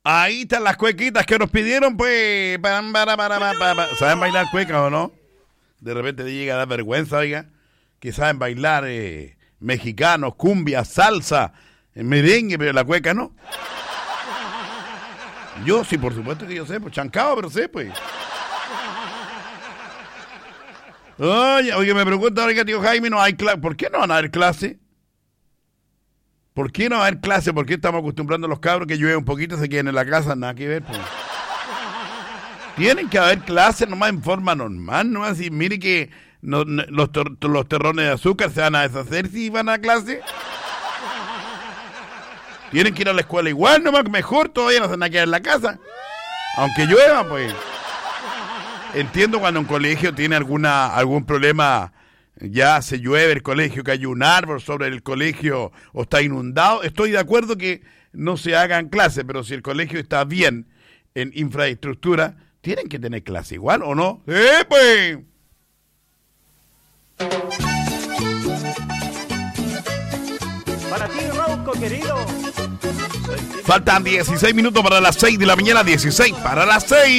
Ahí están las cuequitas que nos pidieron, pues. ¿Saben bailar cuecas o no? De repente te llega a dar vergüenza, oiga. Que saben bailar mexicanos, cumbia, salsa, merengue, pero la cueca no. Yo sí, por supuesto que yo sé, pues chancado, pero sé, pues. Oye, me pregunta ahora, tío Jaime, no hay clase. ¿Por qué no van a haber clase? ¿Por qué no va a haber clase? ¿Por qué estamos acostumbrando a los cabros que llueve un poquito, se queden en la casa? Nada que ver, pues. Tienen que haber clases nomás en forma normal, ¿no? Así, mire que los terrones de azúcar se van a deshacer si van a clase. Tienen que ir a la escuela igual, nomás, mejor todavía no se van a quedar en la casa. Aunque llueva, pues. Entiendo cuando un colegio tiene algún problema, ya se llueve el colegio, que hay un árbol sobre el colegio o está inundado. Estoy de acuerdo que no se hagan clases, pero si el colegio está bien en infraestructura, tienen que tener clase igual, ¿o no? Pues. Para ti, Rauco, querido. Faltan 16 minutos para las 6 de la mañana, 16 para las 6.